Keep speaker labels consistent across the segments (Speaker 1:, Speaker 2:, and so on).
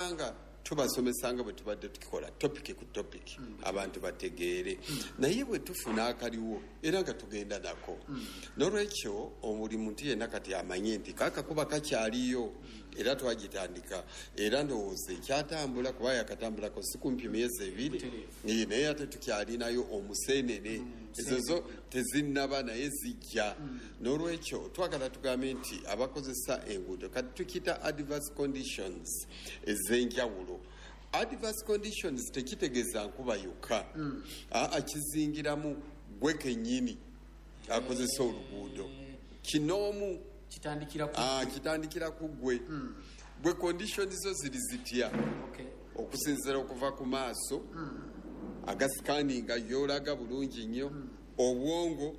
Speaker 1: tufuukanga tubasomesanga bwe tubadde tukikola topic ku topic abantu bategeere naye bwe tufuna akaliwo era nga tugenda nako n'olwekyo omulimu nti yenna kati amanye nti kakakuba kakyaliyo era twagitandika era ndowooza ekyatambula kuba yakatambulako si kumpi myezi 2 naye ate tukyalinayo omuseenene ezo zo tezinnaba naye zijja n'olwekyo twagala tugambe nti abakozesa enguudo kati tukita adverse conditions ez'enjawulo. Adverse conditions tekitegeeza nkuba yokka kizingiramu gwe kennyini akozesa oluguudo kinoomu kitandikira ku gwe conditions zo ziri zitya okusinziira okuva ku maaso agasikaninga yolaga bulungi nnyo obwongo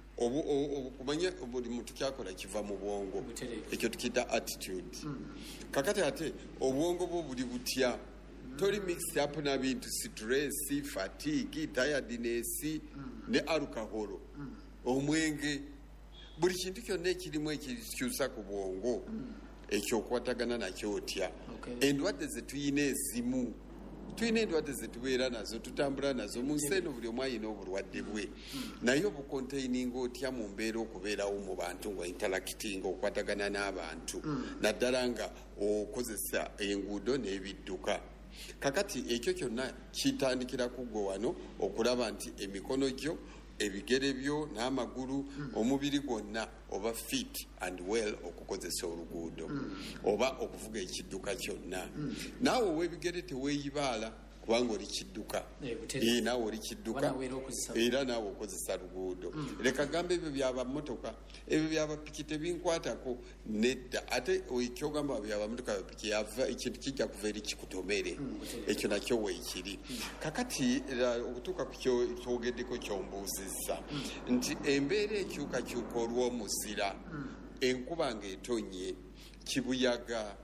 Speaker 1: okumanya buli muntu kyakola kiva mu bwongo ekyo tukita attitude kakati ate obwongo bwo buli butya toli mixed up na bintu stress fatigue tiredness ne alcohol omwenge buli kintu kyonna ekirimu ekikyusa ku bwongo ekyokwatagana nakyo otya endwadde zetuyina ezimu tulina endwadde zetubeera nazo tutambula nazo mu nsi eno buli omu ayina obulwadde bwe naye obukontaininga otya mu mbeera okubeerawo mu bantu nga interacting okwatagana n'abantu naddala nga okozesa enguudo n'ebidduka kakati ekyo kyonna kitandikira kuggwe wano okulaba nti emikono gyo ebigere byo n'amagulu omubiri gwonna oba fit and well okukozesa oluguudo oba okuvuga ekidduka kyonna naawe ow'ebigere teweeyibaala kubanga oli kidduka naawe oli kidduka era naawe okozesa luguudo leka gamba ebyo byabamotoka ebyo byabapiki tebinkwatako nedda ate ekyogamba byabamotoka bapiki yava ekintu kijja kuva eri kikutomere ekyo nakyo weekiri kakati okutuuka ku kyogeddeko kyombuuzizza nti embeera ekyukakyuka olw'omuzira enkuba ng'etonye kibuyaga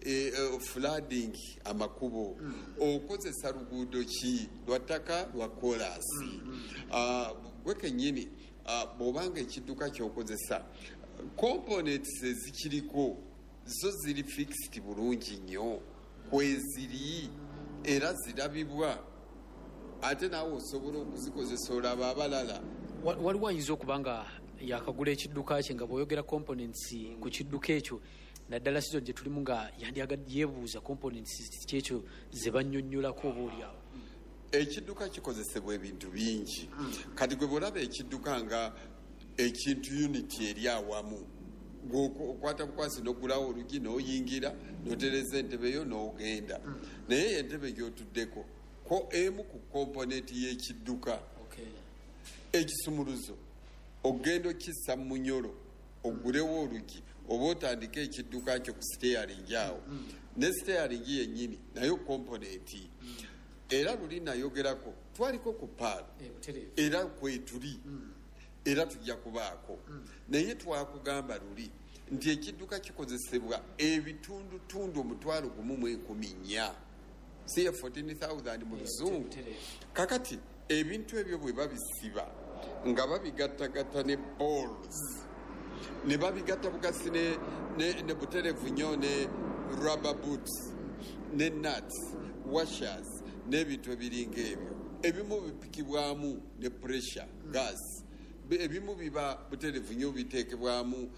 Speaker 1: flooding amakubo okozesa luguudo ki lwattaka lwa kolasi gwe kennyini bw'obanga ekidduka kyokozesa components ezikiriko zo ziri fixed bulungi nnyo kweziri era zirabibwa ate naawe osobola okuzikozesa olaba abalala
Speaker 2: waliwo ayinza okuba nga yakagula ekidduka kye nga bw'oyogera components ku kidduka ekyo naddala sizo gye tulimu nga yeebuuza components kyekyo ze bannyonnyolako oba oliawo
Speaker 1: ekidduka kikozesebwa ebintu bingi kati gwe bwolaba ekidduka nga ekintu unity eri awamu okwata bukwasi n'oggulawo olugi n'oyingira n'otereza entebe yo n'ogenda naye entebe gy'otuddeko ko emu ku komponenti y'ekidduka ekisumuluzo ogenda okissa mu munyolo oggulewo olugi oba otandika ekidduka kyo ku steering awo ne steering yennyini nayo komponenti era luli nayogerako twaliko ku paalo era kwetuli era tujja kubaako naye twakugamba luli nti ekidduka kikozesebwa ebitundutundu 1,114 siya 14,000 mu luzungu kakati ebintu ebyo bwe babisiba nga babigattagatta ne balls ne babigatta bugasi ne buterevu nnyo ne rubber boots ne nuts washers n'ebintu ebiringa ebyo ebimu bipikibwamu ne pressure gas ebimu biba buterevu nnyo biteekebwamu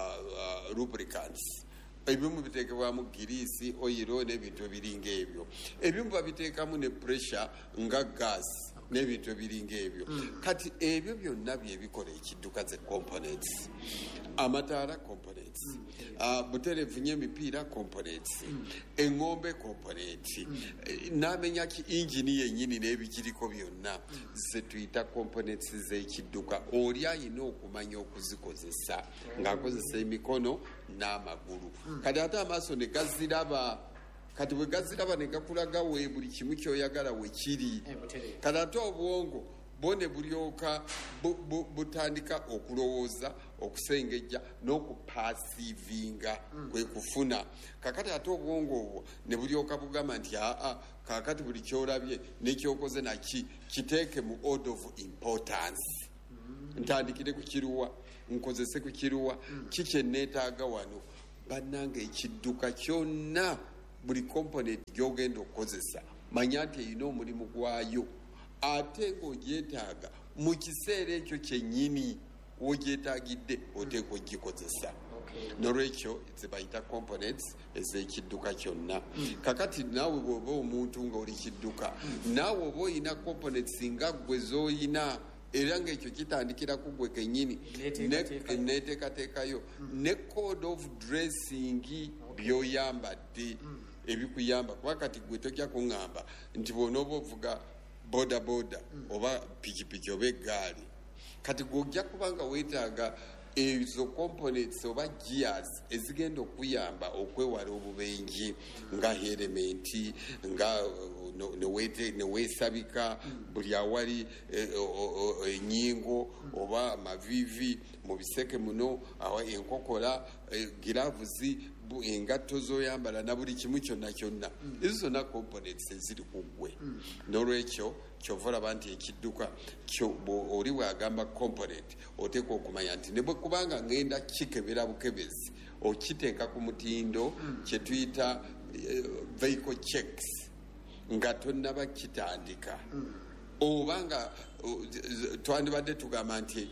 Speaker 1: lubricants ebimu biteekebwamu giriisi oyiro n'ebintu ebiringa ebyo ebimu babiteekamu ne pressure nga gas n'ebintu ebiringa ebyo kati ebyo byonna byebikola ekidduka ze components amataala components buterevu nnyo emipiira components eŋŋombe components n'amenya ki ingini yennyini n'ebigiriko byonna ze tuyita components z'ekidduka oli ayina okumanya okuzikozesa ng'akozesa emikono n'amagulu kati ate amaaso ne gaziraba kati bwe gaziraba ne gakulaga we buli kimu kyoyagala we kiri kati ate obwongo bo ne bulyoka butandika okulowooza okusengejja n'okupasivinga kwe kufuna kakati ate obwongo obwo ne bulyoka bugamba nti kakati buli kyolabye nekyokoze naki kiteeke mu order of importance ntandikire ku kiruwa nkozese ku kiruwa kikyenneetaaga wano bannanga ekidduka kyonna buli component gy'ogenda okukozesa manya nti erina omulimu gwayo ate ng'ogyetaaga mu kiseera ekyo kyennyini wogyetaagidde oteeka ogikozesa. Nolwekyo zebayita components ez'ekidduka kyonna. Kakati naawe bw'oba omuntu ng'oli kidduka naawe oba olina components nga gwe z'olina era ng'ekyo kitandikira ku gwe kennyini neteekateekayo ne code of dressing by'oyambadde ebikuyamba kuba kati gwe tojja kuŋŋamba nti bw'onooba ovuga bodaboda oba pikipiki oba eggaali kati gw'ojja kuba nga weetaaga ezo components oba gears ezigenda okuyamba okwewala obubenji nga elementi nga neweesabika buli awali ennyingo oba amavivi mu biseke muno enkokola giravuzi engatto zoyambala na buli kimu kyonna kyonna ezo zonna components eziri ku ggwe. N'olwekyo kyova olaba nti ekidduka oli bwagamba component oteeka okumanya nti ne bwe kubanga ngenda kikebera bukebezi okiteeka ku mutindo kye tuyita vehicle checks nga tonnaba kitandika oba nga twandibadde tugamba nti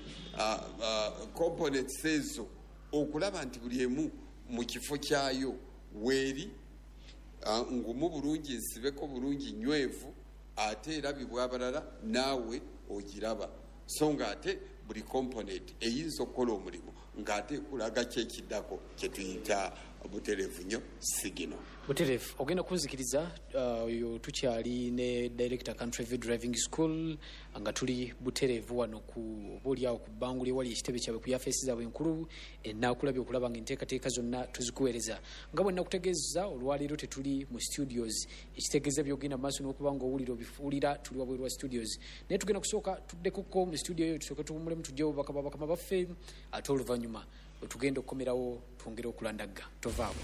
Speaker 1: components ezo okulaba nti buli emu mu kifo kyayo weeri ngumu bulungi nsibeko bulungi nywevu ate erabibwa abalala naawe ogiraba so nga ate buli component eyinza okukola omulimu ng'ate ekulaga kyekiddako kyetuyita butereevu nnyo sigino.
Speaker 2: Butereevu ogenda kunzikiriza oyo tukyali ne director country view driving school nga tuli butereevu wano ku obaoliawo ku bbanguli ewali ekitebe kyabwe ku yafeesi zaabwe enkulu enaakulabye okulaba nga enteekateeka zonna tuzikuweereza nga bwe nakutegeeza olwaleero tetuli mu studios ekitegeeza byogenda maaso n'okuba nga owulira obifuulira tuli wabweru wa studios naye tugenda kusooka tuddekuko mu studio eyo tusooke tuwumulemu tujjewo bakama baffe ate oluvannyuma tugenda okukomerawo twongere okulandagga tovaawo.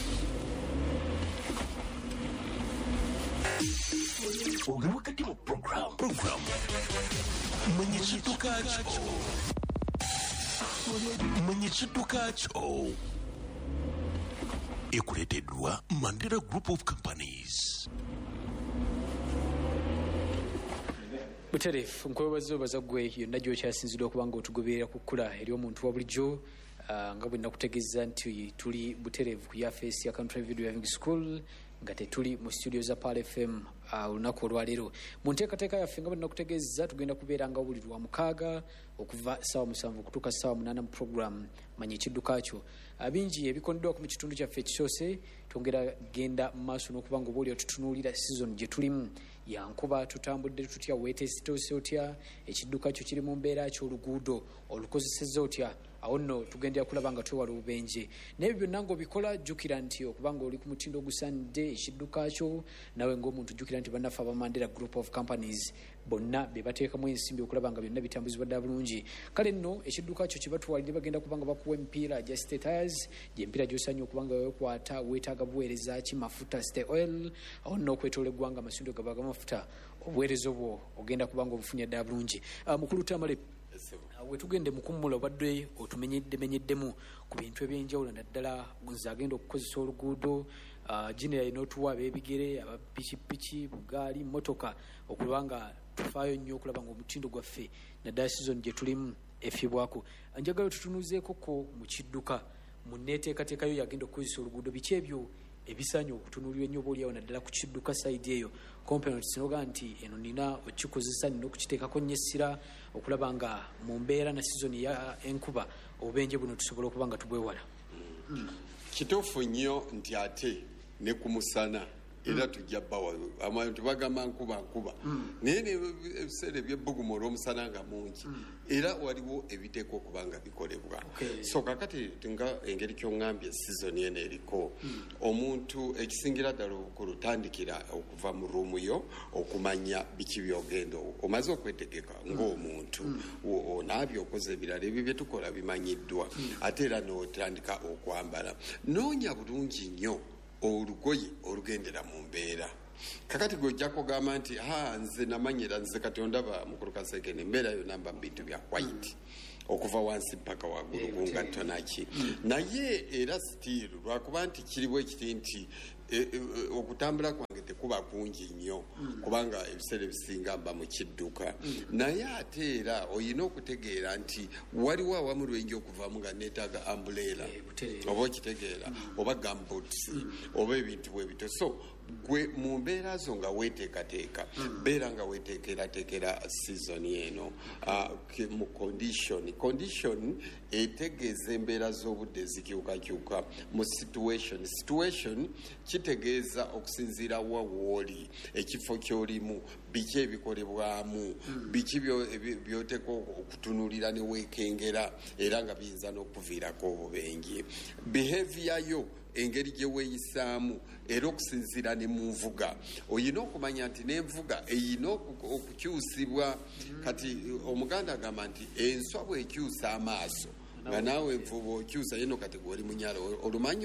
Speaker 3: Ogenda wakati mu program manya ekidduka kyo ekuleeteddwa Mandela Group of Companies.
Speaker 2: Butereevu nkwebaza obaza ggwe yonna gy'okyasinzidwa okuba nga otugoberera ku kkula eri omuntu wa bulijjo nga bwe nakutegeeza nti tuli butereevu ku yafeesi ya country view driving school nga tetuli mu studio za Pal FM olunaku olwaleero mu nteekateeka yaffe nga bwe nakutegeeza tugenda kubeera nga buli lwa mukaaga okuva ssaawa 7 okutuuka ssaawa 8 mu program manya ekidduka kyo bingi ebikondeddwako mu kitundu kyaffe ekisoose twongera genda mu maaso n'okuba nga oba oli otutunuulira season gye tulimu yankuba tutambudde tutya weeteesiteese otya ekidduka kyo kiri mu mbeera ky'oluguudo olukozesezza otya awo nno tugendera kulaba nga twewala obubenje naye byonna ng'obikola jjukira nti okuba nga oli ku mutindo ogusanidde ekidduka kyo nawe ng'omuntu jjukira nti bannaffe aba Mandela Group of Companies bonna be bateekamu ensimbi okulaba nga byonna bitambuzibwa ddala bulungi kale nno ekidduka kyo kye batwalire bagenda kuba nga bakuwa emipiira gya State Tires gy'emipiira gy'osanye okuba nga wekwata weetaaga buweereza ki mafuta State Oil awo nno okwetoola eggwanga amasindo gaba ag'amafuta obuweereza obwo ogenda kuba nga obufunye ddala bulungi mukulu Tamale wetugende mukummula obadde otumenyeddemenyeddemu ku bintu ebyenjawulo naddala nze agenda okukozesa oluguudo ginera n'otuwa ab'ebigere abapikipiki bugaali motoka okuba nga tufaayo nnyo okulaba nga omutindo gwaffe naddala season gye tulimu efibwako njagala tutunuuzeekoko mu kidduka mu neeteekateekayo yagenda okukozesa oluguudo biki ebyo ebisaanye okutunuulirwa ennyo oba oliawo naddala ku kidduka sayidi eyo component sinoga nti eno nina okikozesa nina okukiteekako nnyo essira okulaba nga mu mbeera na sizoni ya enkuba obubenje buno tusobola okuba nga tubwewala.
Speaker 1: Kituufu nnyo nti ate ne ku musana era tujja bbawa abantu bagamba nkuba naye ebiseera ebyebbugumu olw'omusana nga mungi era waliwo ebiteekwa okuba nga bikolebwa so kakati nga engeri ky'oŋŋambye sizoni eno eriko omuntu ekisingira ddala obukulu tandikira okuva mu ruumu yo okumanya biki byogenda omaze okwetegeka ng'omuntu onaabye okoze ebirala ebyo bye tukola bimanyiddwa ate era n'otandika okwambala noonya bulungi nnyo olugoye olugendera mu mbeera kakati gweojja kugamba nti nze namanyira nze kati ondaba mukulu Kasekene embeera yo namba mu bintu bya white okuva wansi ppaka waggulu ku ngatto naki naye era stiiru lwakuba nti kiriwo ekiti nti okutambula kwange tekuba kungi nnyo kubanga ebiseera ebisinga mba mu kidduka naye ate era olina okutegeera nti waliwo awamu lwenji okuvaamu nga neetaaga ambuleera oba okitegeera oba gamboots oba ebintu bwe bito so gwe mu mbeera zo nga weeteekateeka beera nga weeteekerateekera sizoni eno mu condition etegeeza embeera z'obudde ezikyukakyuka mu situation kitegeeza okusinziira wa wooli ekifo ky'olimu biki ebikolebwamu biki byoteeka okutunuulira ne weekengera era nga biyinza n'okuviirako obubenje behavior yo engeri gye weeyisaamu era okusinziira ne mu nvuga oyina okumanya nti n'envuga eyina okukyusibwa kati omuganda agamba nti enswa bw'ekyusa amaaso nga naawe envuba okyusa yeno kati gwoli munyalo olumanyi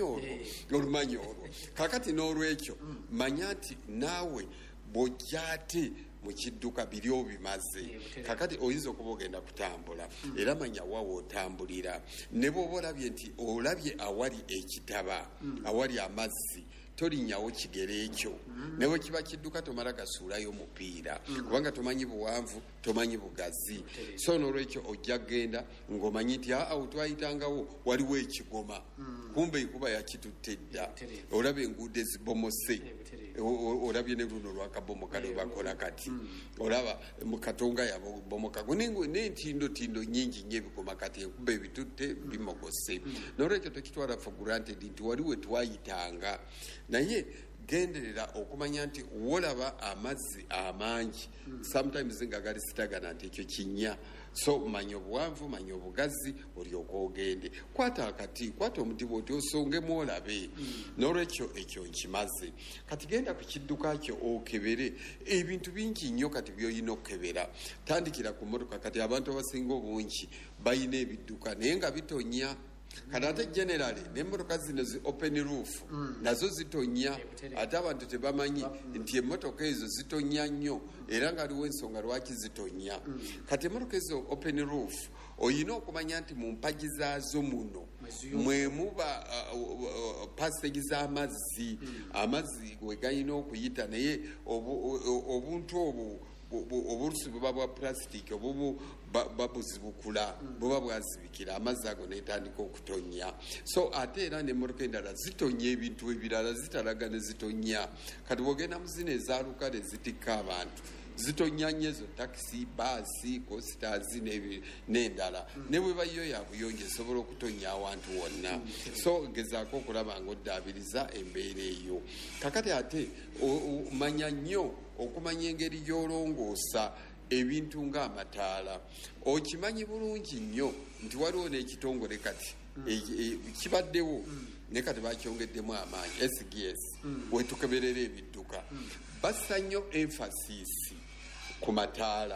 Speaker 1: olwo kakati n'olwekyo manya nti naawe bw'ojjaate mu kidduka biri obimaze kakati oyinza okuba ogenda kutambula era manya waawe otambulira ne bw'oba olabye nti olabye awali ekitaba awali amazzi tolinyawo kigere ekyo ne bwe kiba kidduka tomala gasuulayo mupiira kubanga tomanyi buwanvu tomanyi bugazi so n'olwekyo ojja genda ng'omanyi nti awo twayitangawo waliwo ekigoma kumbe ekuba yakitutte dda olaba enguudo ezibomose olabye ne luno lwakabomoka lwe bakola kati olaba mukatonga yabomokago n'entindotindo nyingi nnyo ebigoma kati enkuba ebitutte bimogose n'olwekyo tokitwala for granted nti wali we twayitanga naye genderera okumanya nti wolaba amazzi amangi sometimes nga gali sitagana nti ekyo kinnya so manya obuwanvu manya obugazi olyoka ogende kwata akati kwata omuti bwoti osongemu olabe n'olwekyo ekyo nkimaze kati genda ku kidduka kyo okebere ebintu bingi nnyo kati by'olina okukebera tandikira ku mmotoka kati abantu abasinga obungi balina ebidduka naye nga bitonya kati ate generally n'emmotoka zino zi open roof nazo zitonya ate abantu tebamanyi nti emmotoka ezo zitonya nnyo era nga aliwo ensonga lwaki zitonya kati emmotoka ezo open roof oyina okumanya nti mu mpagi zaazo muno mwe muba passage z'amazzi amazzi we galina okuyita naye obuntu obwo obulusi buba bwa plastic obubu babuzibukula buba bwazibikira amazzi ago netandika okutonya so ate era n'emmotoka endala zitonya ebintu ebirala zitalaga ne zitonya kati bwogenda mu zino ezaalukale zitikka abantu zitonya nnyo ezo takisi baasi kositazi n'endala ne bwe bayiyo yabuyonjo esobola okutonya awantu wonna so gezaako okulaba nga oddaabiriza embeera eyo kakati ate manya nnyo okumanya engeri gy'olongoosa ebintu ng'amataala okimanyi bulungi nnyo nti waliwo n'ekitongole kati kibaddewo ne kati bakyongeddemu amaanyi SGS wetukeberera ebidduka bassa nnyo emphasis ku mataala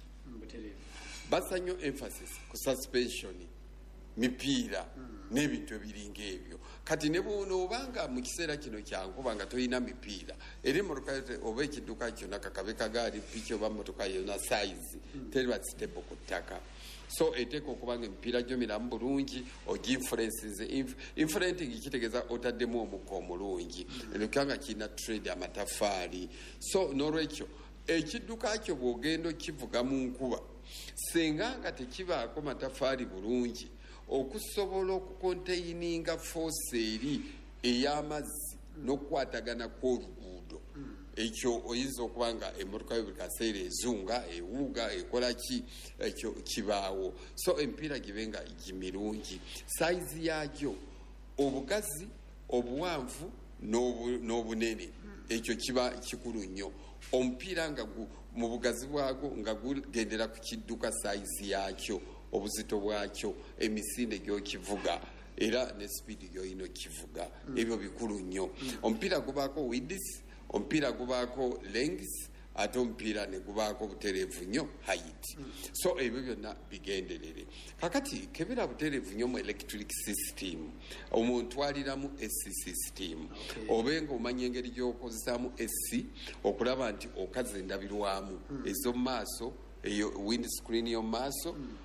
Speaker 1: bassa nnyo emphasis ku suspension mipiira n'ebintu ebiringa ebyo kati ne bw'onoobanga mu kiseera kino kyankuba nga tolina mipiira era emmotoka oba ekidduka kyonna kakabe kagaali piki oba mmotoka yonna size teriba stable ku ttaka so eteeka okubanga emipiira gyo miramu bulungi oginfluencinze influenting kitegeeza otaddemu omukka omulungi ekanga kirina trade amatafaali so n'olwekyo ekidduka kyo bw'ogenda okivuga mu nkuba senga nga tekibaako matafaali bulungi okusobola okukonteininga force eri ey'amazzi n'okukwatagana kw'oluguudo ekyo oyinza okuba nga emmotoka yo buli kaseera ezunga ewuuga ekola ki ekyo kibaawo so emipiira gibe nga gimirungi sayizi yaagyo obugazi obuwanvu n'obunene ekyo kiba kikulu nnyo omupiira nga mu bugazi bwagwo nga gugendera ku kidduka sayizi yaakyo obuzito bwakyo emisinde gy'okivuga era ne sipiidi gy'olina okivuga ebyo bikulu nnyo omupiira gubaako widis omupiira gubaako length ate omupiira ne gubaako butereevu nnyo height so ebyo byonna bigenderere kakati kebera butereevu nnyo mu electric system omuntu aliramu AC system obenga omanya engeri gy'okozesaamu AC okulaba nti okaza endabirwamu ez'omu maaso eyo windscreen y'omu maaso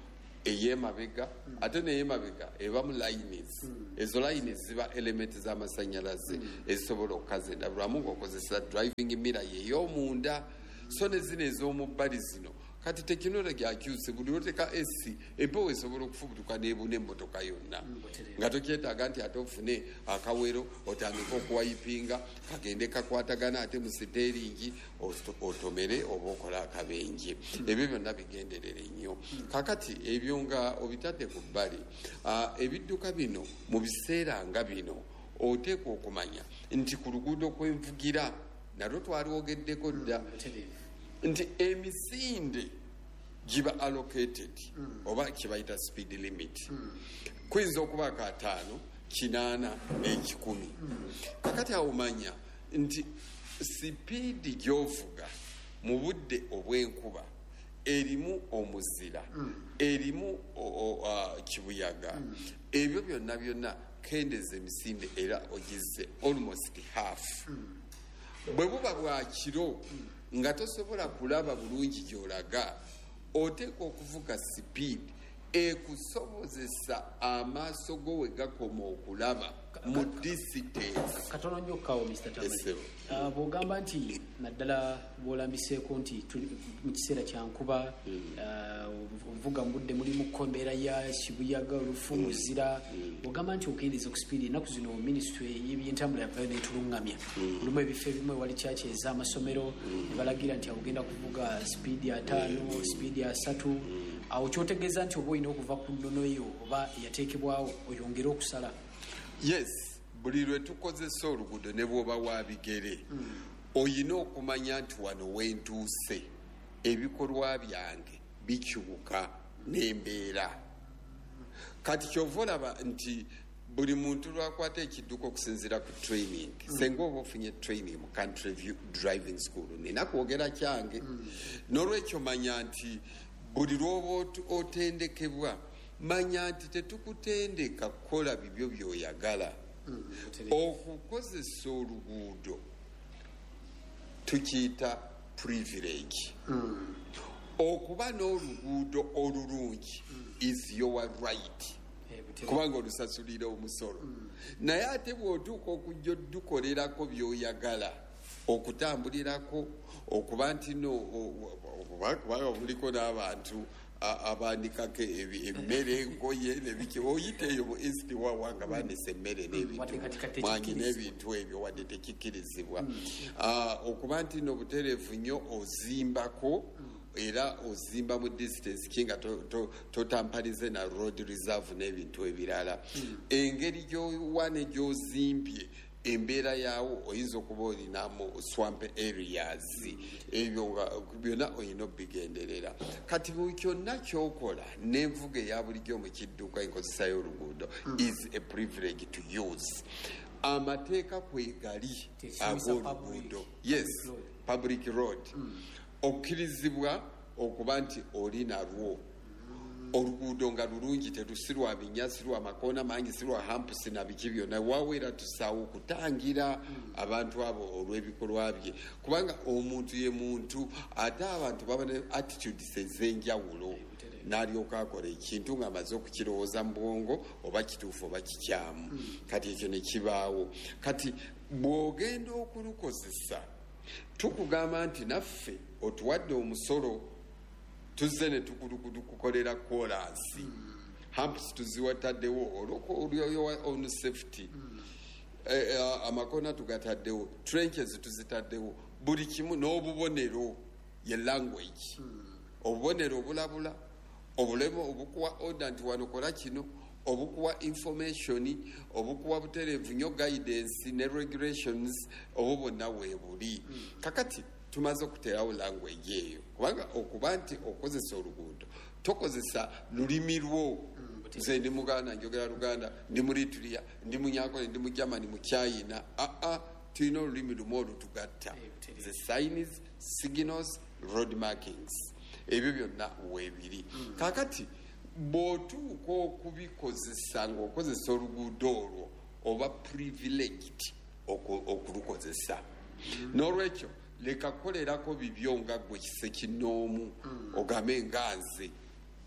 Speaker 1: ey'emabega ate n'ey'emabega eba mu lines ezo lines ziba elementi z'amasanyalaze ezisobola okukaza endabulamu ng'okozesa driving mirror y'ey'omunda so ne zino ez'omu bbali zino kati tekinologi akyuse buli lwoteka esi empewo esobola okufubutuka nebuna emmotoka yonna nga tokyetaaga nti ate ofune akawero otandika okuwayipinga kagende kakwatagana ate mu siteeringi otomere oba okola akabenje ebyo byonna bigenderere nnyo kakati ebyo nga obitadde ku bbali ebidduka bino mu biseera nga bino oteekwa okumanya nti ku luguudo kwenvugira nalwo twaliwogeddeko dda nti emisinde giba allocated oba kibayita speed limit kuyinza okuba ka 5 8 10 kakati awumanya nti sipiidi gyovuga mu budde obw'enkuba erimu omuzira erimu kibuyaga ebyo byonna kendeza emisinde era ogize almost half bwe buba bwa kiro nga tosobola kulaba bulungi gy'olaga oteeka okuvuga sipiidi ekusobozesa amaaso go we gakoma okulaba mu distance
Speaker 2: katono nnyo kawo Mr. Tamale bw'ogamba nti naddala bw'olambiseeko nti mu kiseera kya nkuba ovuga mu budde mulimu kkombeera ya kibuyaga olufu muzira bw'ogamba nti okendeza ku sipiidi ennaku zino minisitule y'ebyentambula yavayo n'etulungamya olumu ebifo ebimu ewali kyaki ez'amasomero ne balagira nti agenda kuvuga sipiidi 5 sipiidi 3 awo kyotegeeza nti oba olina okuva ku nnono yo oba eyateekebwawo oyongere okusala
Speaker 1: yes buli lwe tukozesa oluguudo ne bw'oba wa bigere oyina okumanya nti wano wentuuse ebikolwa byange bikyuka n'embeera kati kyova olaba nti buli muntu lwakwata ekidduka okusinziira ku training senga oba ofunye training mu country view driving school nina kwogera kyange n'olwekyo manya nti buli lwoba otendekebwa manya nti tetukutendeka kukola bibyo byoyagala okukozesa oluguudo tukiyita privilege okuba n'oluguudo olulungi is your right kubanga olusasulira omusolo naye ate bw'otuuka okujja odukolerako byoyagala okutambulirako okuba nti kubanga buliko n'abantu abandikako emmere engoye nebiki oyiteeyo mu east wawa nga banisa emmere n'ebintu mwanyi n'ebintu ebyo wadde tekikkirizibwa okuba nti n'obutereevu nnyo ozimbako era ozimba mu distance kinga totampalize na road reserve n'ebintu ebirala engeri gy'owane gy'ozimbye embeera yaawo oyinza okuba olinamu swamp areas ebyo nga byonna olina obigenderera kati buli kyonna kyokola n'envuga eya bulijjo mu kidduka enkozesa y'oluguudo is a privilege to use amateeka kwegali ag'oluguudo yes public road okkirizibwa okuba nti oli nalwo oluguudo nga lulungi telusirwa binya sirwa makoona mangi sirwa hampusi na biki byonna waweera tusaawo okutangira abantu abo olw'ebikolwa bye kubanga omuntu ye muntu ate abantu baba ne attitudes ez'enjawulo n'alyoka akola ekintu ng'amaze okukirowooza mu bwongo oba kituufu oba kikyamu kati ekyo ne kibaawo kati bw'ogenda okulukozesa tukugamba nti naffe otuwadde omusolo tuzze ne tukukolera kolansi hamps tuziwataddewo olwoyo on safety amakona tugataddewo trenches tuzitaddewo buli kimu n'obubonero ye language obubonero obulabula obulemu obukuwa order nti wano kola kino obukuwa information obukuwa butereevu nnyo guidance ne regulations obwo bwonna weebuli kakati tumaze okuteerawo language eyo kubanga okuba nti okozesa oluguudo tokozesa lulimi lwo nze ndi muganda njogera luganda ndi mu Lituria ndi mu Nyakole ndi mu Germany mu China tulina olulimi lumu olutugatta the signs signals road markings ebyo byonna weebiri kakati bw'otuuka okubikozesa ng'okozesa oluguudo olwo oba privileged okulukozesa n'olwekyo leka kukolerako bibyo nga gwe kise kinoomu ogambe nga nze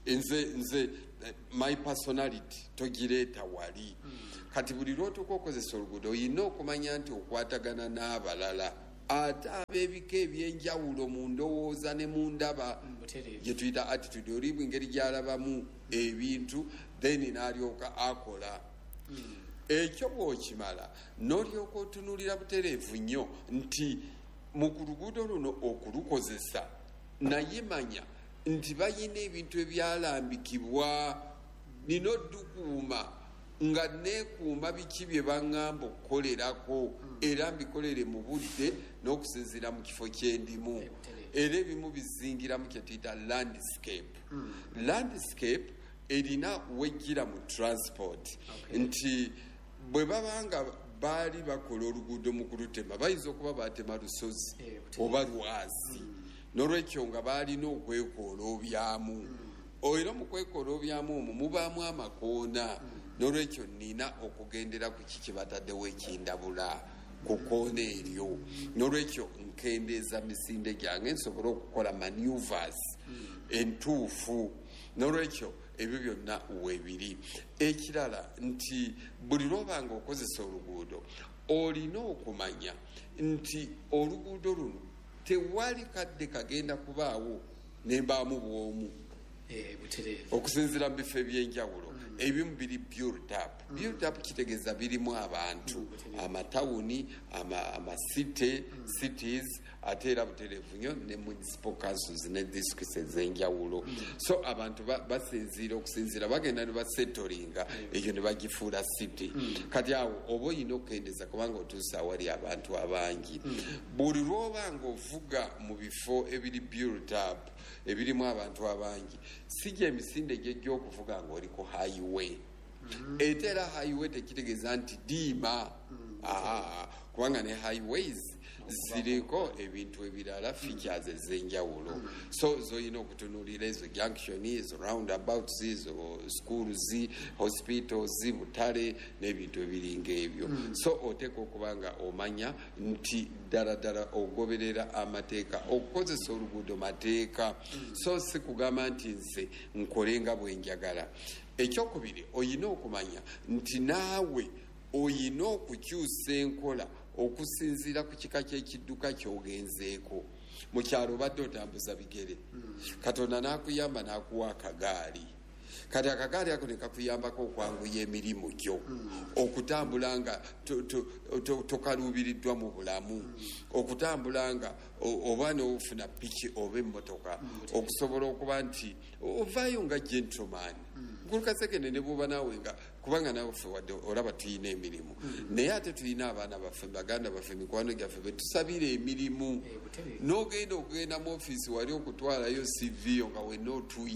Speaker 1: nze my personality togireeta wali kati buli lwotuka okozesa oluguudo olina okumanya nti okwatagana n'abalala ate ab'ebika ebyenjawulo mu ndowooza ne mu ndaba gye tuyita attitude oliibwa engeri gy'alabamu ebintu then n'alyoka akola ekyo bw'okimala n'olyoka otunuulira butereevu nnyo nti mu ku luguudo luno okulukozesa naye manya nti bayina ebintu ebyalambikibwa nina oddukuuma nga neekuuma biki bye baŋŋamba okukolerako era mbikolere mu budde n'okusinziira mu kifo kyendimu era ebimu bizingiramu kye tuyita landscape erina wejjira mu transport nti bwe babanga baali bakola oluguudo mu kulutema bayinza okuba batema lusozi oba lwazi n'olwekyo nga baalina okwekoloobyamu era mu kwekoloobyamu omwo mubaamu amakoona n'olwekyo nina okugendera ku kiki bataddewo ekindabula ku koona eryo n'olwekyo nkendeeza misinde gyange nsobole okukola maneuvers entuufu n'olwekyo ebyo byonna weebiri ekirala nti buli lwobanga okozesa oluguudo olina okumanya nti oluguudo luno tewali kadde kagenda kubaawo nembaamu bwomu okusinziira mu bifo ebyenjawulo ebimu biri build up kitegeeza birimu abantu amatawuni cities ate era butereevu nnyo ne municipal councils ne districts ez'enjawulo so abantu basinziira okusinziira bagenda ne basetolinga eyo ne bagifuula city kati awo oba olina okukendeeza kubanga otuusa awali abantu abangi buli lwobanga ovuga mu bifo ebiri build up ebirimu abantu abangi sijja emisinde gyejja okuvuga nga oli ku highway ate era highway tekitegeeza nti diima kubanga ne highways ziriko ebintu ebirala features ez'enjawulo so zoyina okutunuulira ezo junction ezo roundabouts ezo schools hospitals butale n'ebintu ebiringa ebyo so oteeka okubanga omanya nti ddala ogoberera amateeka okukozesa oluguudo mateeka so si kugamba nti nze nkole nga bwenjagala ekyokubiri oyina okumanya nti naawe oyina okukyusa enkola okusinziira ku kika ky'ekidduka ky'ogenzeeko mu kyalo obadde otambuza bigere katonda n'akuyamba n'akuwa akagaali kati akagaali ako ne kakuyambako okwanguya emirimu gyo okutambula nga tokaluubiriddwa mu bulamu okutambula nga oba n'ofuna piki oba emmotoka okusobola okuba nti ovaayo nga gentleman kulukasegene ne buba naawe nga kubanga naawe ffe wadde olaba tulina emirimu naye ate tulina abaana baffe baganda baffe mikwano gyaffe betusabira emirimu n'ogenda mu ofiisi wali okutwalayo CV nga wenna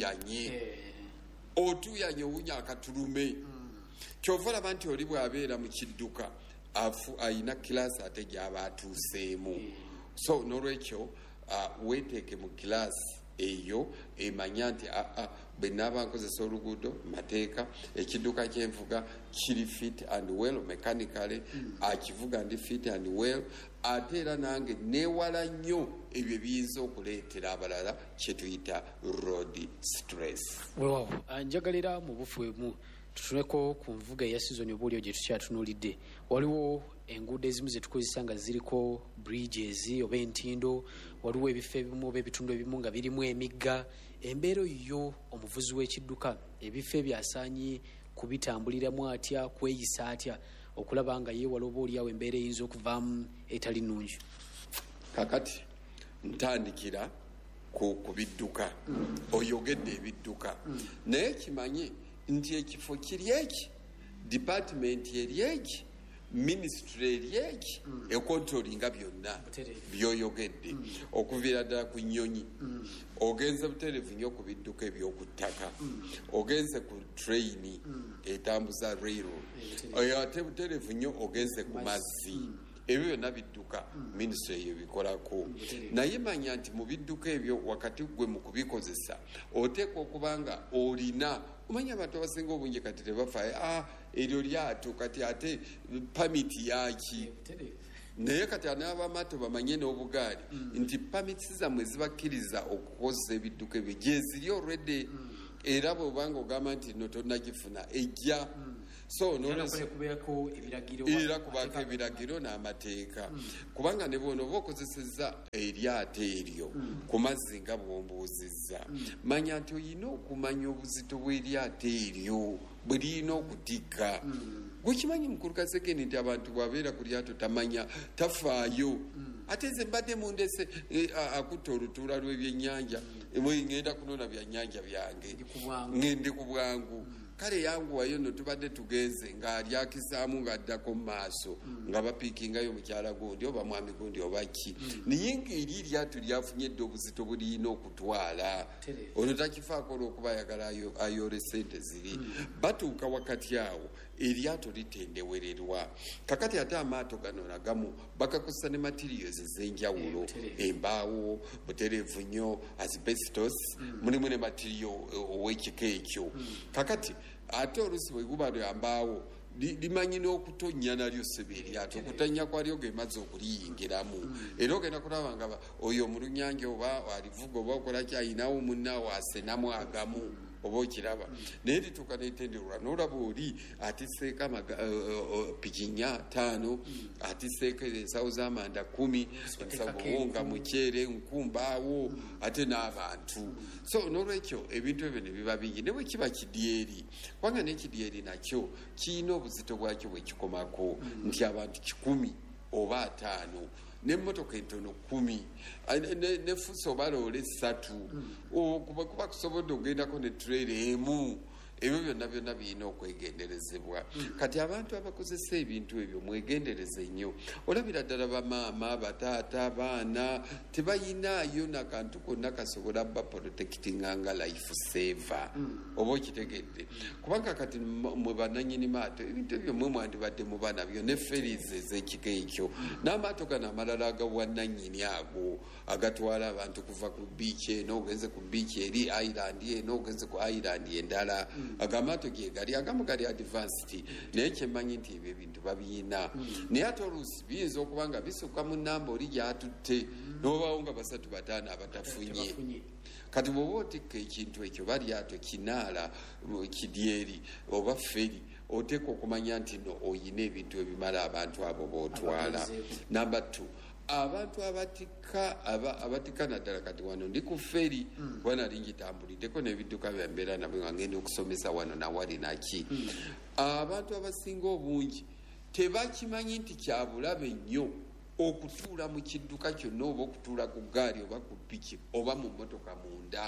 Speaker 1: otuyanye owunya akatulume kyova olaba nti oli bw'abeera mu kidduka ayina kilaasi ate gy'aba atuuseemu so n'olwekyo weeteeke mu kilaasi eyo emanya nti bwe naaba nkozesa oluguudo mateeka ekidduka kyenvuga kiri fit and well mechanically akivuga ndi fit and well ate era nange neewala nnyo ebyo biyinza okuleetera abalala kyetuyita road stress.
Speaker 2: Weewaawo njagalira mu bufu emu tutuneko ku nvuga eya sizoni obaolio gye tukyatunuulidde waliwo enguudo ezimu zetukozesa nga ziriko bridges oba entindo waliwo ebifo ebimu oba ebitundu ebimu nga birimu emigga embeera yo omuvuzi w'ekidduka ebifo ebyasaanye kubitambuliramu atya kweyisa atya okulaba nga yeewala oba oliawo embeera eyinza okuvaamu etali nnungi.
Speaker 1: kakati ntandikira ku bidduka oyogedde ebidduka naye kimanye nti ekifo kiri eki department eri eki ministry eri eki ekontrolinga byonna byoyogedde okuviira ddala ku nnyonyi ogenze butereevu nnyo ku bidduka ebyokuttaka ogenze ku traini etambuza railroad ate butereevu nnyo ogenze ku mazzi ebyo byonna bidduka ministry eyo bikolako naye manya nti mu bidduka ebyo wakati gwe mu kubikozesa oteeka okuba nga olina omanya abantu abasinga obungi kati tebafaayo eryo lyato kati ate pamiti yaki naye kati n'abamato bamanye n'obugaali nti pamiti zammwe zibakkiriza okukozesa ebidduka ebyo gyeziri already era bwobanga ogamba nti no tonnagifuna ejja so
Speaker 2: kubeerako
Speaker 1: kubaako ebiragiro n'amateeka kubanga ne bwona oba okozesezza eryato eryo ku mazzi nga bwombuuzizza manya nti olina okumanya obuzito bw'eryato eryo bwe lirina okutikka gwekimanyi mukulu Kasegeni nti abantu bwabeera ku lyato tamanya tafaayo ate nze mbadde mundese akutta olutuula lw'ebyennyanja ngenda kunona byannyanja byange ngende ku bwangu kale yanguwayo no tubadde tugenze ng'alyakisaamu ng'addako mu maaso nga bapiikingayo mukyala gundi oba mwami gundi oba ki naye ng'eri eryato lyafunye dde obuzito bwe lirina okutwala olwo takifaako olw'okuba ayagala ayole sente ziri batuuka wakati awo eryato litendewererwa kakati ate amaato gano nagamu bakakozesa ne materials ez'enjawulo embaawo butereevu nnyo asbestos mulimu ne material ow'ekika ekyo kakati ate oluusi bwe guba lyambaawo limanyi n'okutonnya nalyo sebe eryato okutonnya kwalyo gemaze okuliyingiramu era ogenda kulaba nga oyo omulunyanja oba alivuga oba okolaki ayinawo munnaawo asenamu agamu oba okiraba naye lituuka netenderwa n'olaba oli atiseeko pikinya 5 atiseeko ensawo z'amanda 10 ensawoonga muceere nkumbaawo ate n'abantu so n'olwekyo ebintu ebyo ne biba bingi ne bwe kiba kidyeri kubanga n'ekidyeri nakyo kirina obuzito bwakyo bwe kikomako nti abantu 10 oba 5 n'emmotoka entono 10 nefuso baloole 3 kuba kusobodde ogendako ne trailer emu ebyo byonna birina okwegenderezebwa kati abantu abakozesa ebintu ebyo mwegendereze nnyo olabira ddala bamaama bataata abaana tebayinaayo nakantu konna kasobola baprotectinga nga life saver oba okitegedde kubanga kati mwe bananyini maato ebintu ebyo mwe mwandibadde muba nabyo ne ferries ez'ekika ekyo n'amaato gano amalala agawannanyini ago agatwala abantu kuva ku biici eno ogenze ku biici eri island eno ogenze ku island endala agamaato gegali agamu gali advanced naye kyemanyi nti ebyo ebintu babiyina naye ate oluusi biyinza okuba nga bisukka mu nnamba oli gyatutte n'obaawo nga 3-5 abatafunye kati bw'oba otikka ekintu ekyo balyato kinaala kidyeri oba feri oteeka okumanya nti no oyina ebintu ebimala abantu abo bootwala namba 2 abantu abatika naddala kati wano ndi ku feri wana lingitambuliddeko n'ebidduka byambeera nabwe nga ngenda okusomesa wano nawali naki abantu abasinga obungi tebakimanyi nti kyabulabe nnyo okutuula mu kidduka kyonna oba okutuula ku gaali oba ku piki oba mu mmotoka munda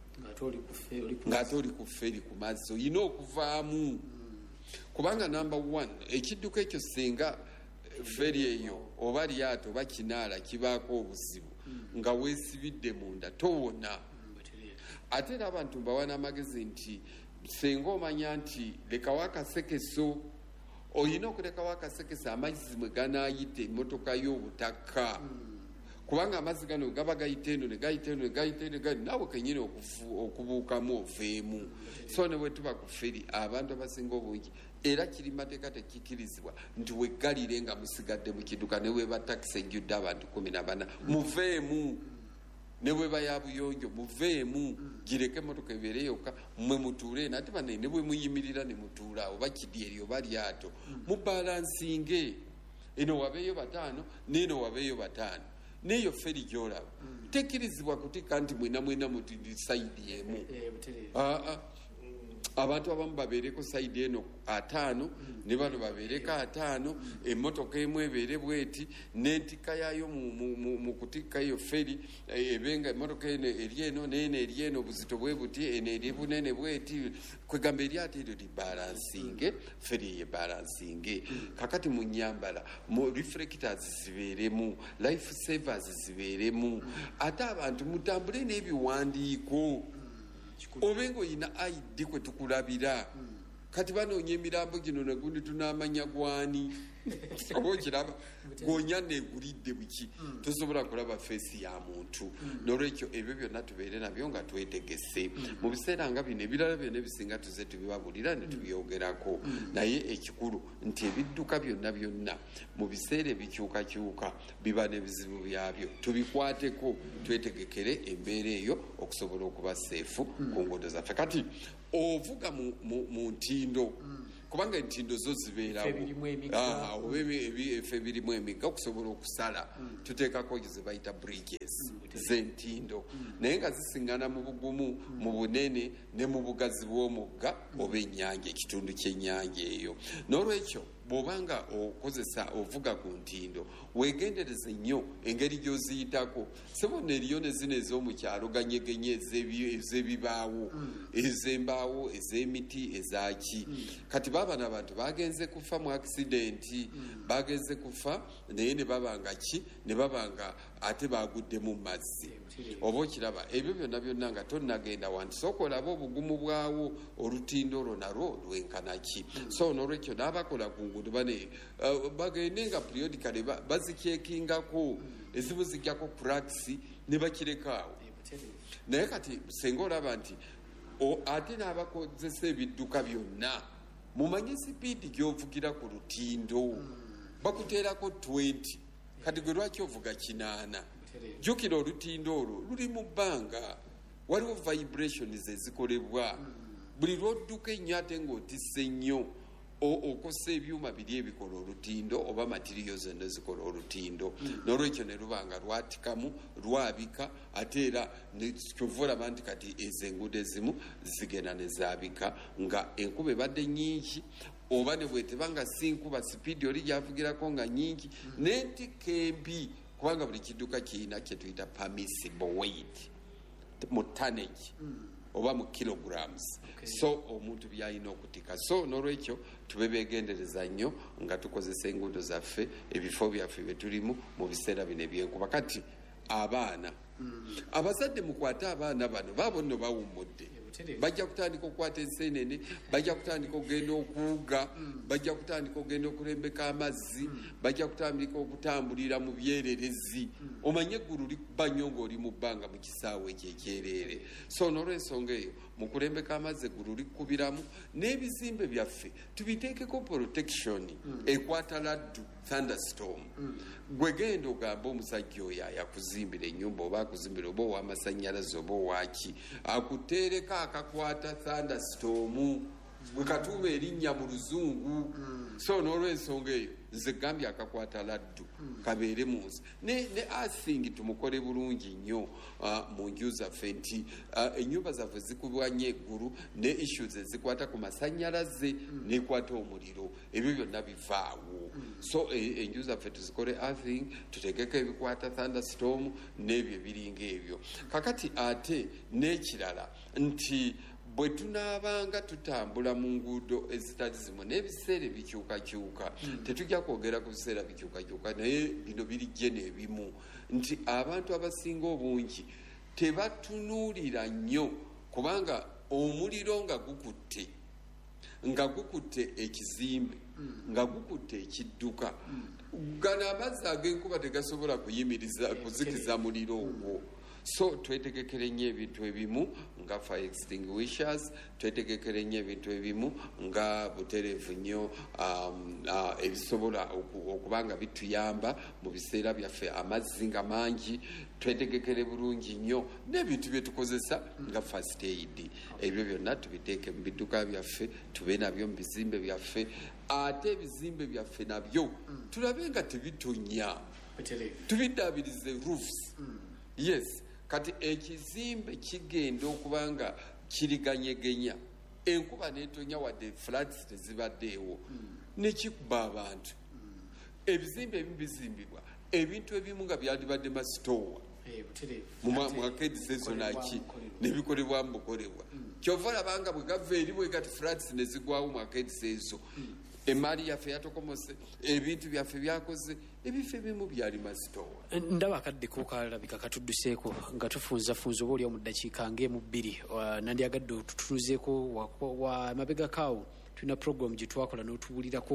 Speaker 1: ng'ate oli ku feri ku mazzi olina okuvaamu kubanga namba 1 ekidduka ekyo singa feri eyo oba lyato oba kinaala kibaako obuzibu nga weesibidde munda towona ate era abantu mbawana amagezi nti senga omanya nti lekawo akasekeso olina okulekawo akasekeso amazzi mwe ganaayita emmotoka y'obutaka kubanga amazzi gano gaba gayita eno negayita eno negayita eno naawe kenyini okubuukamu oveemu so ne bwe tuba ku feri abantu abasinga obungi era kiri mateeka tekikirizibwa nti weggalire nga musigadde mu kidduka ne weeba takisi ejjudde abantu 14 muveemu ne bweba ya buyonjo muveemu gireke emmotoka ebeere yokka mwe mutuule nate bane ne bwe muyimirira ne mutuula oba kidyeri oba lyato mubalansinge eno wabeeyo 5 neeno wabeeyo 5 neyo feri gyolaba tekirizibwa kutika nti mwena muti saidi emu abantu abamu babeereko saidi eno 5 ne bano babeereko 5 emmotoka emu ebeere bweti n'entikka yaayo mu kutikka eyo feri ebenga emmotoka eno eri eno neeno eri eno obuzito bwe buti eno eri bunene bweti kwegamba eryato eryo libalansinge feri yebalansinge kakati mu nyambala mu reflectors zibeeremu life savers zibeeremu ate abantu mutambule n'ebiwandiiko obenga oyina ID kwe tukulabira kati banoonya emirambo gino negundi tunamanya gwani oba okiraba gonya negulidde buki tosobola kulaba feesi ya muntu n'olwekyo ebyo byonna tubeere nabyo nga twetegese mu biseera nga bino ebirala byonna ebisinga tuze tubibabulira ne tubyogerako naye ekikulu nti ebidduka byonna byonna mu biseera ebikyukakyuka biba n'ebizibu byabyo tubikwateko twetegekere embeera eyo okusobola okuba seefu ku nguudo zaffe kati ovuga mu ntindo kubanga entindo zo zibeerawo efe birimu emigga okusobola okusala tuteekako ze bayita bridges z'entindo naye nga zisiŋŋana mu bugumu mu bunene ne mu bugazi bw'omugga oba ennyanja ekitundu ky'ennyanja eyo n'olwekyo bw'obanga okozesa ovuga ku ntindo weegendereze nnyo engeri gy'oziyitako sebonna eriyo ne zino ez'omukyalo ganyegenye ez'ebibaawo ez'embaawo ez'emiti ezaki kati baba n'abantu bagenze kufa mu akisidenti bagenze kufa naye ne babanga ki ne babanga ate bagudde mu mazzi oba okiraba ebyo byonna byonna nga tonnagenda wanti sooka olaba obugumu bwawo olutindo olwo nalwo lwenkanaki so n'olwekyo n'abakola ku nguudo bane bagende nga periodically bazikyekingako ezimu zijjako practice ne bakirekaawo naye kati senga olaba nti ate n'abakozesa ebidduka byonna mumanyi sipiidi gy'ovugira ku lutindo bakuteerako 20 kati gwe lwaki ovuga 8 jjukira olutindo olwo luli mu bbanga waliwo vibrations ezikolebwa buli lwodduka ennyo ate ng'otisse nnyo okosa ebyuma biri ebikola olutindo oba materiyo zonna ezikola olutindo n'olwekyo ne lubanga lwatikamu lwabika ate era kyova olaba nti kati ezo enguudo ezimu zigenda ne zaabika nga enkuba ebadde nnyingi oba ne bwetebanga si nkuba sipiidi oli gyavugirako nga nnyingi n'entikka embi kubanga buli kidduka kirina kyetuyita permissible weight mu tonnage oba mu kilograms so omuntu byalina okutika so n'olwekyo tube beegendereza nnyo nga tukozesa enguudo zaffe ebifo byaffe bye tulimu mu biseera bino ebyenkuba kati abaana abazadde mukwate abaana bano baabo nno bawummudde bajja kutandika okukwata enseenene bajja kutandika okugenda okuwuga bajja kutandika okugenda okulembeka amazzi bajja kutandika okutambulira mu byererezi omanye eggulu likuba nnyo ng'oli mu bbanga mu kisaawe ekyo ekyereere so n'olwensonga eyo mu kulembeka amazzi eggulu likubiramu n'ebizimbe byaffe tubiteekeko protection ekwata laddu thunderstorm gwe genda ogamba omusajja oyo ayakuzimbira ennyumba oba akuzimbira oba ow'amasannyalaze oba owaki akuteereko akakwata thunderstorm bwe katuuma erinnya mu luzungu so n'olwensonga eyo nze gambye akakwata laddu kabeere mu nsi ne earthing tumukole bulungi nnyo mu nju zaffe nti ennyumba zaffe zikubwa nnyo eggulu ne issues ezikwata ku masannyalaze nekwata omuliro ebyo byonna bivaawo so enju zaffe tuzikole earthing tutegeko ebikwata thunderstorm n'ebyo ebiringa ebyo kakati ate n'ekirala nti bwe tunaabanga tutambula mu nguudo ezitali zimu n'ebiseera ebikyukakyuka tetujja kwogera ku biseera bikyukakyuka naye bino birijje n'ebimu nti abantu abasinga obungi tebatunuulira nnyo kubanga omuliro nga gukutte ekizimbe nga gukutte ekidduka gano amazzi ag'enkuba tegasobola kuzikiza muliro ogwo so twetegekere nnyo ebintu ebimu nga fire extinguishers twetegekere nnyo ebintu ebimu nga butereevu nnyo ebisobola okuba nga bituyamba mu biseera byaffe amazzi nga mangi twetegekere bulungi nnyo n'ebintu bye tukozesa nga first aid ebyo byonna tubiteeke mu bidduka byaffe tube nabyo mu bizimbe byaffe ate ebizimbe byaffe nabyo tulabe nga tebitonya tubiddaabirize roofs yes kati ekizimbe kigenda okuba nga kiriganyegenya enkuba netonya wadde floods tezibaddeewo nekikuba abantu ebizimbe ebimu bizimbibwa ebintu ebimu nga byalibadde masitowa mu akedisa ezo naki nebikolebwa mubukolebwa kyova olabanga bwe gava eri bwe kati floods nezigwawo mu akedisa ezo emaali yaffe yatokomose ebintu byaffe byakoze ebifo ebimu byali masitowa
Speaker 2: ndaba akadde kokalabika katudduseeko nga tufunzafunza oba oliwo mu ddakiika ng'emu bbiri nandyagadde tutunuzeeko wa mabega kaawo tulina program gye twakola n'otubuulirako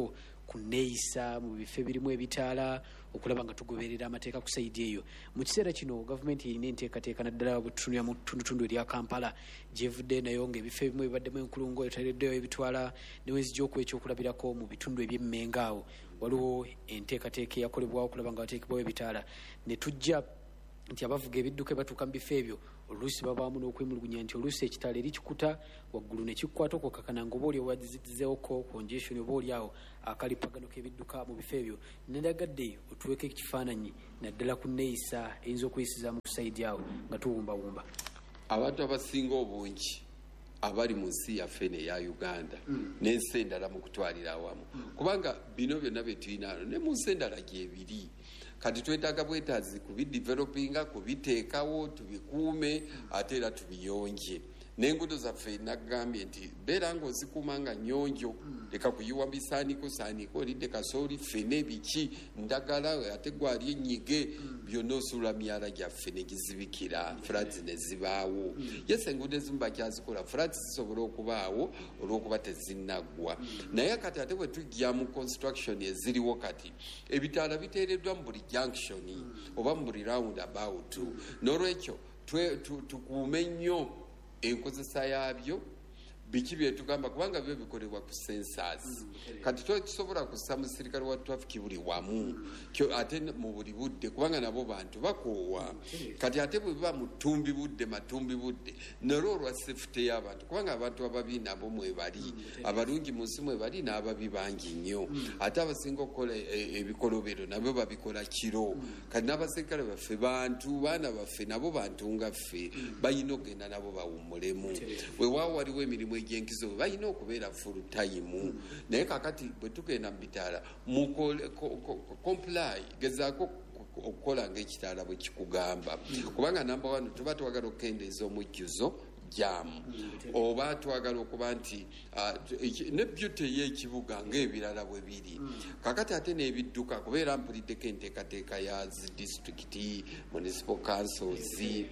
Speaker 2: ku neeyisa mu bifo ebirimu ebitaala okulaba nga tugoberera amateeka ku saidi eyo. Mu kiseera kino gavumenti erina enteekateeka naddala bwetutunira mu ttundutundu erya Kampala gyevudde nayo ng'ebifo ebimu ebibaddemu enkulungo etaleddeyo ebitwala newezijja okwekyo okulabirako mu bitundu eby'emmenga awo waliwo enteekateeka eyakolebwawo okulaba nga bateekebwawo ebitaala ne tujja nti abavuga ebidduka batuuka mu bifo ebyo oluusi babaamu n'okwemulugunya nti oluusi ekitaala eri kikuta waggulu ne kikwata okukakana nga oba oli owazizeeko congestion oba oli awo akalipagano k'ebidduka mu bifo ebyo. Nendagadde otuweko ekifaananyi naddala ku neeyisa eyinza okuyisizaamu ku saidi awo nga tuwumbawumba.
Speaker 1: Abantu abasinga obungi abali mu nsi yaffe neya Uganda n'ensi endala mu kutwalira awamu kubanga bino byonna bye tulinaano ne mu nsi endala gyebiri. Kati twetaaga bwetaazi kubidevelopinga kubiteekawo tubikuume ate era tubiyonje. N'enguudo zaffe nagambye nti beera ng'ozikuuma nga nnyonjo leka kuyiwa bisaaniko olidde kasooli ffene biki ndagala ate gwali ennyige byonna osuula myala gyaffe ne gizibikira floods ne zibaawo. Yes, enguudo ezimu bakyazikola floods zisobola okubaawo olw'okuba tezinnaggwa naye kati ate bwe tujja mu construction eziriwo kati ebitaala biteereddwa mu buli junction oba mu buli round about n'olwekyo tukuume nnyo enkozesa yaabyo biki byetugamba kubanga byo bikolebwa ku sensors. Kati tokisobola kussa musirikale wa traffic buli wamu ate mu buli budde kubanga nabo bantu bakoowa. Kati ate bwe biba mutumbi budde matumbi budde nolwo olwa safety y'abantu kubanga abantu ababi nabo mwebali abalungi mu nsi mwebali n'ababi bangi nnyo ate abasinga okukola ebikolobero nabo babikola kiro. Kati n'abasirikale baffe bantu baana baffe nabo bantu nga ffe balina okugenda nabo bawummulemu weewaawo waliwo emirimu egyenkizo balina okubeera full time naye kakati bwe tugenda mu bitaala comply gezaako okukola ng'ekitaala bwe kikugamba kubanga number one tuba twagala okukendeeza omujjuzo jamu oba twagala okuba nti ne beauty y'ekibuga ng'ebirala bwe biri kakati ate n'ebidduka kubeera mpuliddeko enteekateeka ya district municipal councils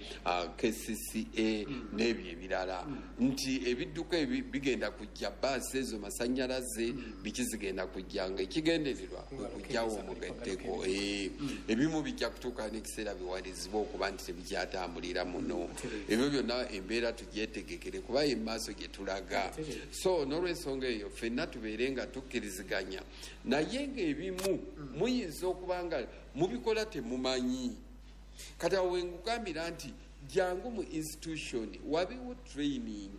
Speaker 1: KCCA n'ebyo ebirala nti ebidduka bigenda kujja baasi ezo masannyalaze biki zigenda kujjanga ekigendererwa okujjawo omugatteko ebimu bijja kutuuka n'ekiseera biwalizibwa okuba nti tebikyatambulira muno ebyo byonna embeera gyetegekere kuba emaaso gye tulaga so n'olwensonga eyo ffenna tubeere nga tukkiriziganya naye ng'ebimu muyinza okuba nga mubikola temumanyi kati awo wengugambira nti jangu mu institution wabeewo training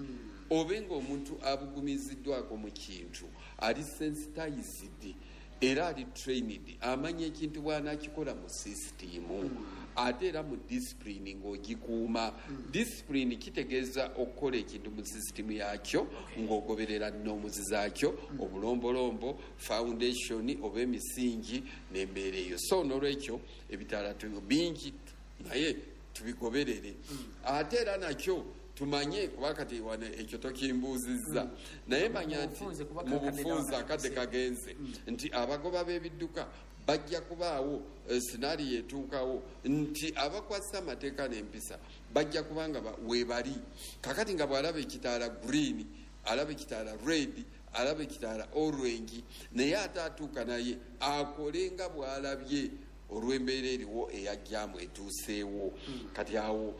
Speaker 1: obe ng'omuntu abugumiziddwako mu kintu ali sensitized era ali trained amanya ekintu bw'anaakikola mu sisitimu ate era mu discipline ng'ogikuuma discipline kitegeeza okukola ekintu mu sisitimu yakyo ng'ogoberera noomuzi zaakyo obulombolombo foundation oba emisingi n'embeera eyo so n'olwekyo ebitaala bingi naye tubigoberere ate era nakyo tumanye kuba kati wane ekyo tokimbuuzizza naye manya nti mu bufunze akadde kagenze nti abagoba b'ebidduka bajja kubaawo scenario etuukawo nti abakwasa amateeka n'empisa bajja kubanga weebali kakati nga bw'alaba ekitaala green alaba ekitaala red alaba ekitaala orange naye ate atuuka naye akole nga bw'alabye olw'embeera eriwo eyajjamu etuuseewo kati awo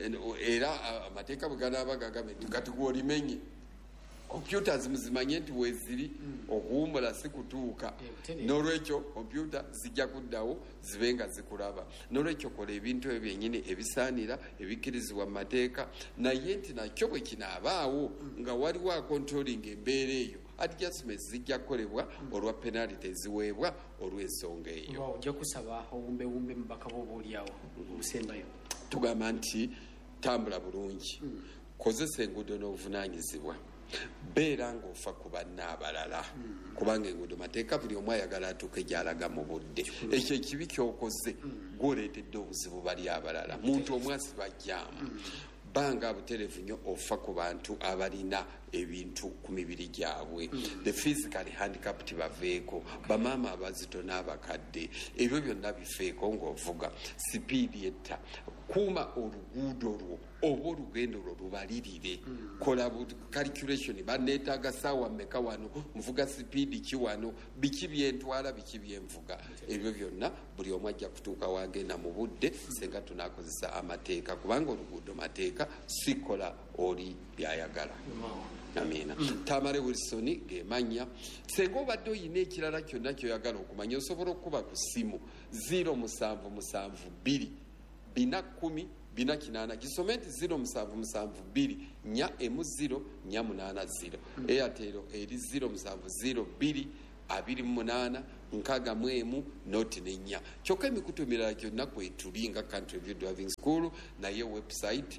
Speaker 1: era amateeka bwe ganaaba gagambe kati gw'olimenye computers muzimanye nti weeziri okuwummula si kutuuka n'olwekyo computer zijja kuddawo zibe nga zikulaba n'olwekyo kola ebintu ebyo byennyini ebisaanira ebikkirizibwa mu mateeka naye nti nakyo bwe kinaabaawo nga waliwo acontrolling embeera eyo adjustments zijja kukolebwa olwa penalty eziweebwa olw'ensonga eyo
Speaker 2: ojja kusaba obumbewumbe mubaka bw'obaoliawo obusembayo
Speaker 1: tugamba nti tambula bulungi kozesa enguudo n'obuvunaanyizibwa beera ng'ofa ku banne abalala kubanga enguudo mateeka buli omu ayagala atuuke gy'alaga mu budde ekyo ekibi kyokoze gwoleetedde obuzibu bali abalala muntu omu asibajjaamu banga buterevu nnyo ofa ku bantu abalina ebintu ku mibiri gyabwe the physically handicapped baveeko bamaama abazito n'abakadde ebyo byonna bifeeko ng'ovuga sipiidi etta kuuma oluguudo lwo oba olugendo lwo lubalirire kola calculation baneetaaga saawa mmeka wano nvuga sipiidi ki wano biki byentwala biki byenvuga ebyo byonna buli omu ajja kutuuka wagenda mu budde senga tunakozesa amateeka kubanga oluguudo mateeka sikola oli byayagala amiina Tamale Wilson gemanya senga obadde oyina ekirala kyonna kyoyagala okumanya osobola okuba ku ssimu 0772 410 480 gisome nti 0772 4M0 480 Airtel eri 0702 28 61 noti nenya kyokka emikutu emirala gyonna kwetuli nga Country View Driving School naye website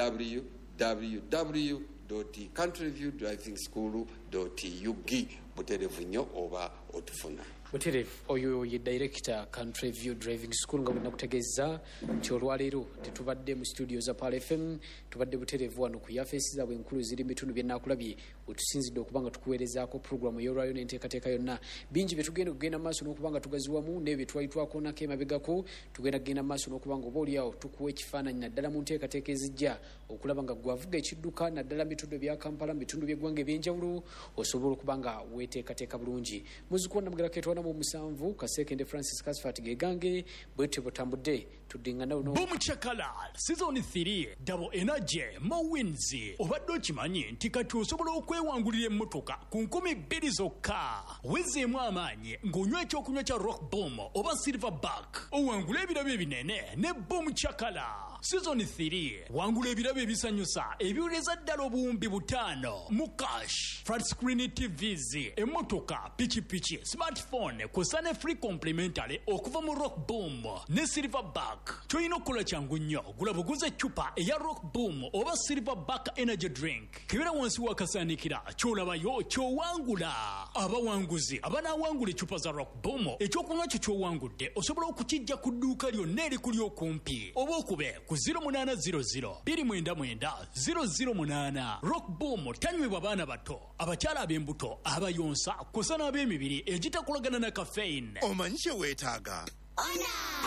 Speaker 1: www.countryviewdrivingschool.ug buterevu nnyo oba otufuna
Speaker 2: Buterevu oyo ye director Country View Driving School nga bonna kutegeeza nti olwaleero tetubadde mu studio za Pal FM tubadde buterevu wano ku yafeesi zaabwe enkulu ziri bitundu bye naakulabye wetusinzidde okubanga tukuweerezaako puroguramu y'olwayo n'enteekateeka yonna bingi bye tugenda kugenda maaso n'okubanga tugaziwamu n'ebyo bye twali twakoonako emabegako tugenda kugenda maaso n'okubanga oba oliawo tukuwa ekifaananyi naddala mu nteekateeka ezijja okulaba nga gwavuga ekidduka naddala mu bitundu bya Kampala mu bitundu by'eggwanga ebyenjawulo osobola okubanga weeteekateeka bulungi muziku namugera mu musanvu Kasekende Francis Kasfat gegange bwete butambudde tudingana uno
Speaker 4: Boom Chakala season 3 double energy mo wins obadde okimanyi nti kati osobola okwewangulira emmotoka ku 200 zokka wezeemu amaanyi ng'onywa ekyokunywa kya Rock Boom oba Silverback owangula ebirabo ebinene ne Boom Chakala season 3 wangula ebirabo ebisanyusa ebiwuleza ddala obuwumbi 5 mu cash flat screen TVs emmotoka pichipichi smartphone kusane free complimentary okuva mu Rock Boom ne Silverback choino okola kyangu nnyo gula buguze eccupa eya Rock Boom oba Silverback energy drink kibera wansi wakasaanikira kyolabayo kyowangula abawanguzi abanawangula eccupa za Rock Boom ekyokunywa kyo kyowangudde osobola okukijja ku dduuka lyonna erikuli okumpi oba okube ku 0800 299 008 Rock Boom tanywebwa baana bato abakyala ab'embuto abayonsa kusana ab'emibiri egitakolagana na caffeine
Speaker 3: omanyi kye weetaaga